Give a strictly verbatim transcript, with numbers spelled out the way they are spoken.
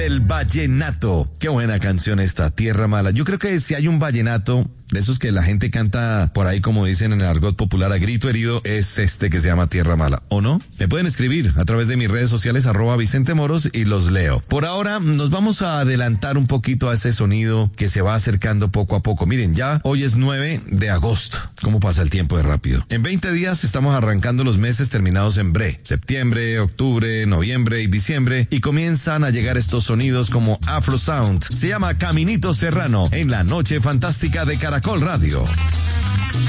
El vallenato. Qué buena canción esta, Tierra Mala. Yo creo que si hay un vallenato de esos que la gente canta por ahí, como dicen en el argot popular, a grito herido, es este que se llama Tierra Mala, ¿o no? Me pueden escribir a través de mis redes sociales, arroba Vicente Moros, y los leo. Por ahora, nos vamos a adelantar un poquito a ese sonido que se va acercando poco a poco. Miren, ya hoy es nueve de agosto. ¿Cómo pasa el tiempo de rápido? En veinte días estamos arrancando los meses terminados en bre. Septiembre, octubre, noviembre y diciembre, y comienzan a llegar estos sonidos como Afro Sound. Se llama Caminito Serrano en la noche fantástica de Caracol Radio.